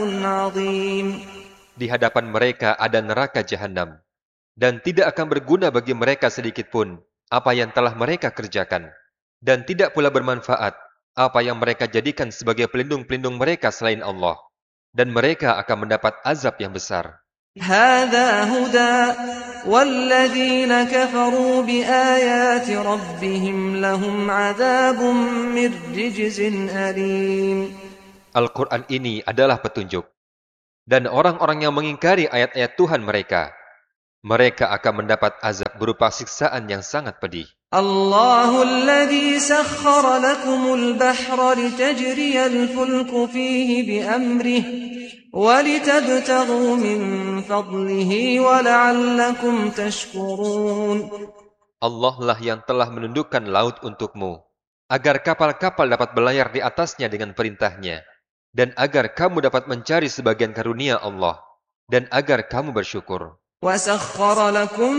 عظيم. Di hadapan mereka ada neraka jahanam, dan tidak akan berguna bagi mereka sedikitpun apa yang telah mereka kerjakan, dan tidak pula bermanfaat apa yang mereka jadikan sebagai pelindung-pelindung mereka selain Allah, dan mereka akan mendapat azab yang besar. هذا هدى والذين كفروا بآيات ربهم لهم عذاب من رجز أليم. Al-Quran ini adalah petunjuk, dan orang-orang yang mengingkari ayat-ayat Tuhan mereka akan mendapat azab berupa siksaan yang sangat pedih. الله الذي سخر لكم البحر لتجري الفلك فيه بأمره ولتبتغوا من فضله ولعلكم تشكرون. Allah lah yang telah menundukkan laut untukmu, agar kapal-kapal dapat berlayar di atasnya dengan perintahnya, dan agar kamu dapat mencari sebagian karunia Allah, dan agar kamu bersyukur. وسخر لكم